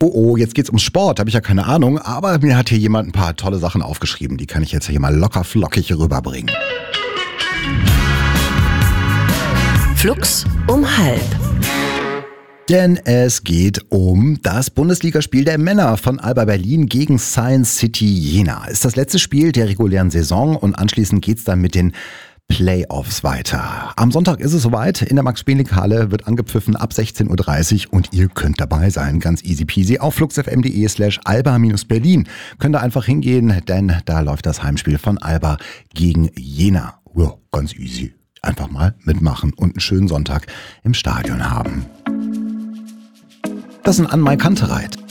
Oh, jetzt geht's ums Sport, habe ich ja keine Ahnung, aber mir hat hier jemand ein paar tolle Sachen aufgeschrieben, die kann ich jetzt hier mal locker flockig rüberbringen. Flux um 12:30. Denn es geht um das Bundesligaspiel der Männer von Alba Berlin gegen Science City Jena. Ist das letzte Spiel der regulären Saison und anschließend geht's dann mit den Playoffs weiter. Am Sonntag ist es soweit. In der Max-Spenling-Halle wird angepfiffen ab 16:30 Uhr und ihr könnt dabei sein. Ganz easy peasy. Auf fluxfm.de/alba-berlin könnt ihr einfach hingehen, denn da läuft das Heimspiel von Alba gegen Jena. Ja, ganz easy. Einfach mal mitmachen und einen schönen Sonntag im Stadion haben. Das ist ein An-Mai-Kantereit.